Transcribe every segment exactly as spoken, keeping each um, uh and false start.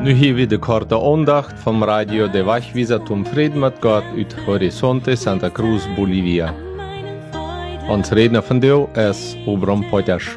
Nu hier weer de korte aandacht van Radio de Wegwijzer zum Frieden mit Gott uit Horizonte Santa Cruz, Bolivia. Ons redner vandaag is Obram Potters.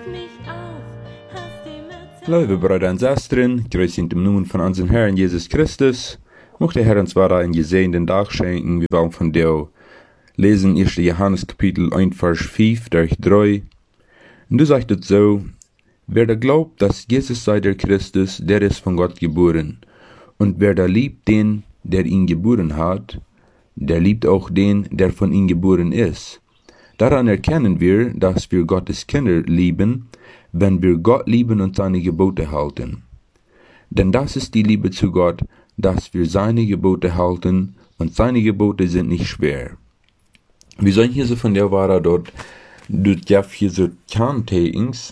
Liebe Brüder und Schwestern, grüß in dem Namen von unserem Herrn Jesus Christus. Mocht der Herr uns weiter einen gesegneten Tag schenken. Wir wollen von dir lesen erster Johannes Kapitel eins, Vers fünf durch drei. Und du sagst es so: Wer da glaubt, dass Jesus sei der Christus, der ist von Gott geboren. Und wer da liebt den, der ihn geboren hat, der liebt auch den, der von ihm geboren ist. Daran erkennen wir, dass wir Gottes Kinder lieben, wenn wir Gott lieben und seine Gebote halten. Denn das ist die Liebe zu Gott, dass wir seine Gebote halten, und seine Gebote sind nicht schwer. Wir sollen hier so von der Wara dort, dort ja hier so Kerntakings,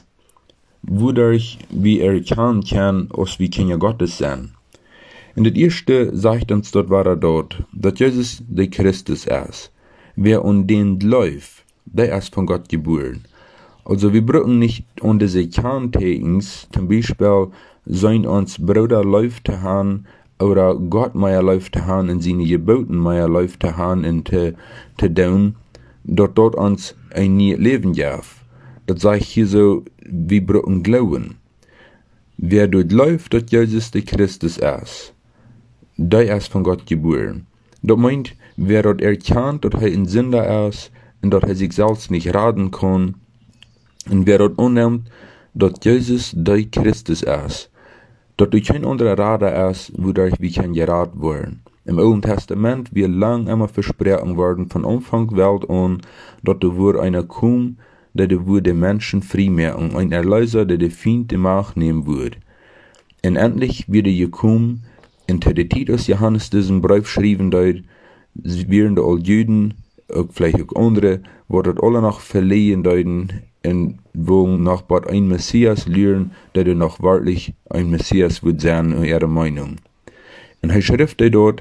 wodurch wir erkennen können, dass wir Kinder Gottes sind. Und das erste sagt uns dort Wara dort, dass Jesus der Christus ist. Wer um den läuft, der ist von Gott geboren. Also wir brauchen nicht um diese Kerntakings, zum Beispiel sollen uns Brüder läuft zu haben, oder Gott mehr läuft zu haben, in seine Geboten mehr läuft zu haben, und zu, zu tun, dort dort uns ein neues Leben darf. Das sage ich hier so, wir brauchen Glauben. Wer dort läuft, dass Jesus der Christus ist, der ist von Gott geboren. Das meint, wer dort erkennt, dass er ein Sünder ist, und dass er sich selbst nicht raten kann, und wer dort annimmt, dass Jesus der Christus ist, dass durch kein anderer Rader ist, wodurch wir können geraten werden. Im Alten Testament wird lang immer versprochen worden, von Anfang Welt an, dass da wird einer kommen, der die Menschen frei machen, ein Erlöser, der die Feind die Macht nehmen wird. Und endlich wird er gekommen, in der Titus Johannes diesen Brief schrieben dort, während all Juden, auch vielleicht auch andere, wird alle noch verliehen deuten, und wo noch bald ein Messias lernen, der noch wahrlich ein Messias wird sein, in ihrer Meinung. Und er schrift dort,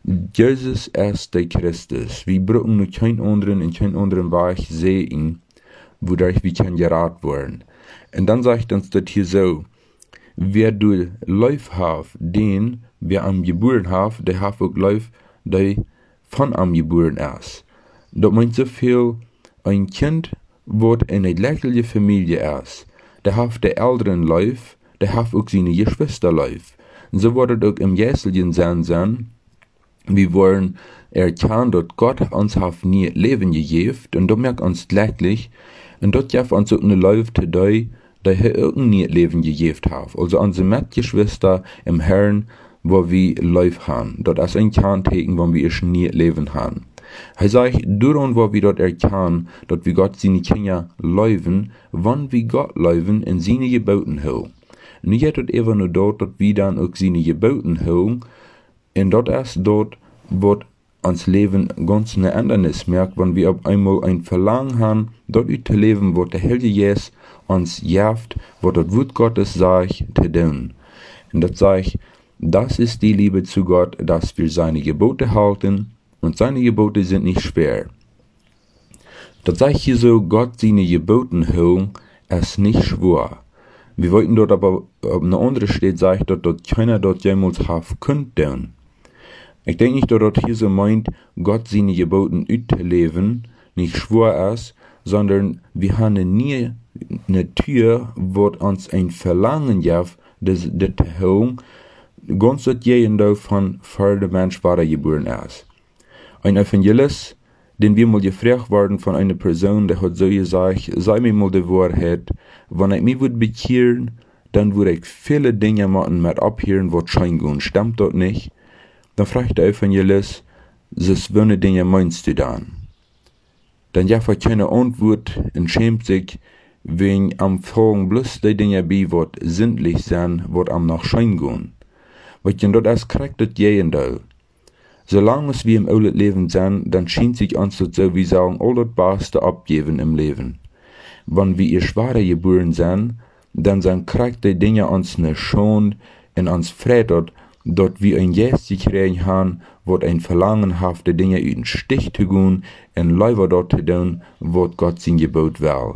Jesus ist der Christus. Wir brauchen nur keinen anderen und keinen anderen Weg sehen, wodurch wir können geraten werden. Und dann sagt uns das hier so: Wer du Lauf hat, den wer am geboren hat, der hat auch Lauf, der von am geboren ist. Das meint so viel, ein Kind, wo in einer gleichen Familie ist, der hat der älteren Lauf, der hat auch seine Geschwister Lauf. So wird es auch im jährlichen Sinn sein, wir wollen erkennen, dass Gott uns hat nie Leben gegeben, und das merkt uns gleichlich, und dort gibt uns auch eine Lauf today, der er auch nie Leben gegeben hat. Also unsere Mitgeschwister im Herrn, wo wir Lauf haben. Das ist ein Kerntecken, wo wir nie Leben haben. Er sagt, daran, wo wir dort erkennen, dass wir Gott seine Kinder leuven, wann wir Gott leuven in seine Geboten hüllen. Nicht jetzt einfach nur dort, dass wir dann auch seine Geboten hüllen, und dort ist dort, wo uns Leben ganz eine Ändernis merkt, wenn wir auf einmal ein Verlangen haben, dort zu leben, wo der Heilige Jesus uns jaft, wo das Wort Gottes sagt, zu tun. Und das sagt, das ist die Liebe zu Gott, dass wir seine Gebote halten, und seine Gebote sind nicht schwer. Das sagt hier so, Gott seine Geboten hüllen, ist nicht schwer. Wir wollten dort aber, auf eine andere Stelle sagt, dass dort keiner dort jemals haben könnte. Ich denke nicht, dass dort hier so meint, Gott seine Geboten auszuleben, nicht schwer ist, sondern wir haben nie eine Tür, wo uns ein Verlangen gibt, das zu hüllen, ganz das Gegenteil von vor der Mensch war geboren ist. Ein Evangelist, den wir mal gefragt worden von einer Person, der hat so gesagt, sei mir mal die Wahrheit, wenn ich mich würde bekehren, dann würde ich viele Dinge machen mit abhören, was scheinen, stimmt das nicht? Dann fragt der Evangelist, was für Dinge meinst du dann? Dann ja er keine Antwort und schämt sich, wenn am Folgen bloß die Dinge bei, was sinnlich sind, was am nach Schein gehen. Weil denn dort erst kriegt das Gegenteil. Solange wir im alten Leben sind, dann scheint sich uns das so, wie sagen, all das Beste abgeben im Leben. Wenn wir ihr schwere geboren sind, dann sind kriegt die Dinge uns nicht schon und uns freut dort, dort wir ein Yes gekriegt haben, wo ein Verlangen hat, die Dinge in den Stich zu gehen und lieber dort zu tun, wo Gott sein Gebot will.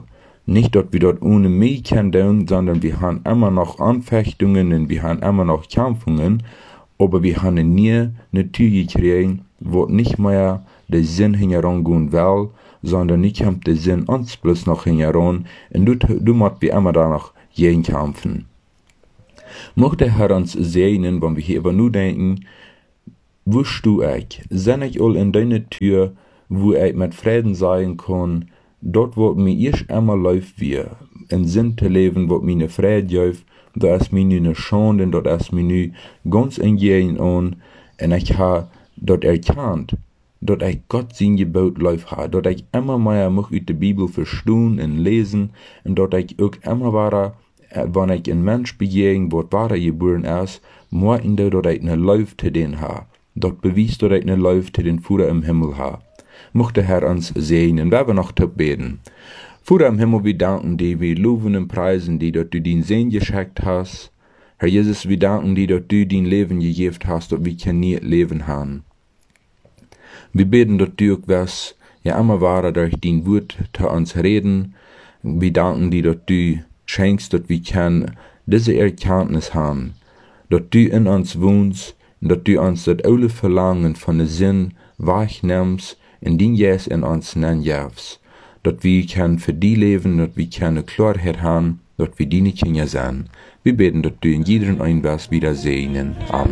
Nicht, dass wir dort ohne mehr können tun, sondern wir haben immer noch Anfechtungen und wir haben immer noch Kämpfungen, aber wir haben nie eine Tür gekriegt, wo nicht mehr der Sinn hinherangehen will, sondern nicht kommt der Sinn uns bloß noch hinheran und du, du musst wir immer da noch jeden kämpfen. Mocht der Herr uns segnen, wenn wir hier über nur denken, wusst du ich, sind ich all in deine Tür, wo ich mit Frieden sein kann, dort wo mir erst einmal läuft wir, in Sinn zu leben, wo mir eine Freude läuft, da ist mir eine Schande, dort ist mir nu ganz in jeden an, und ich habe dort erkannt, dort ich Gott sein Gebot läuft habe, dort ich immer mehr mich aus der Bibel verstehen und lesen, und dort ich auch immer war, wenn ich ein Mensch begegne, wo wahre geboren ist, muss ich dort ich eine Lauf zu den habe, dort bewies dort ich eine Lauf zu den Vater im Himmel habe. Mocht der Herr uns segnen, wir noch zu beten. Vater im Himmel, wir danken dir, wir loben und preisen dir, dass du den Segen geschenkt hast. Herr Jesus, wir danken dir, dass du dein Leben gegeben hast, dass wir kein Leben haben. Wir beten, dass du auch was, ja immer wahre, durch dein Wort zu uns reden. Wir danken dir, dass du schenkst, dass wir können diese Erkenntnis haben, dass du in uns wohnst, und dass du uns das alle Verlangen von der Sinn wegnimmst, in den Jes in uns nennen darfst, dass wir können für die leben, dass wir keine Klarheit haben, dass wir deine Kinder sind. Wir beten, dass du in jedem einen was wieder segnen. Amen.